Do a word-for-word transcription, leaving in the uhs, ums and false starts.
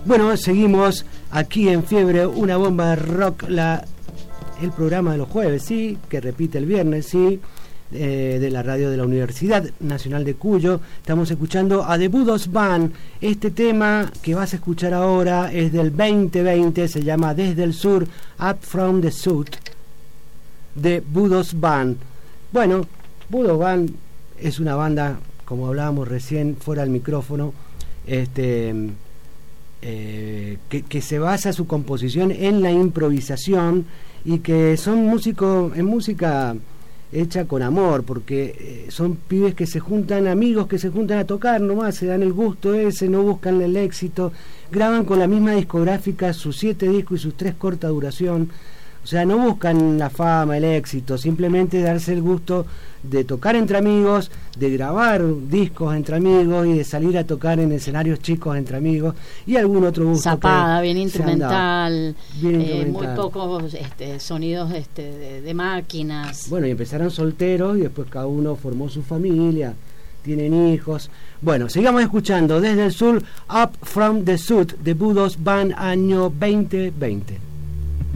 Bueno, seguimos aquí en Fiebre, una bomba de rock, la, el programa de los jueves, sí, que repite el viernes, sí, eh, de la radio de la Universidad Nacional de Cuyo. Estamos escuchando a The Budos Band. Este tema que vas a escuchar ahora es del veinte veinte, se llama Desde el Sur, Up From the South, de Budos Band. Bueno, Budos Band es una banda, como hablábamos recién fuera del micrófono, este... Eh, que, que se basa su composición en la improvisación y que son músicos, en música hecha con amor, porque eh, son pibes que se juntan, amigos que se juntan a tocar nomás, se dan el gusto ese, no buscan el éxito, graban con la misma discográfica sus siete discos y sus tres corta duración. O sea, no buscan la fama, el éxito, simplemente darse el gusto de tocar entre amigos, de grabar discos entre amigos y de salir a tocar en escenarios chicos entre amigos y algún otro gusto. Zapada, bien instrumental, bien eh, instrumental. Muy pocos este, sonidos este, de, de máquinas. Bueno, y empezaron solteros y después cada uno formó su familia, tienen hijos. Bueno, sigamos escuchando Desde el Sur, Up From the South, de Budos Band, año veinte veinte.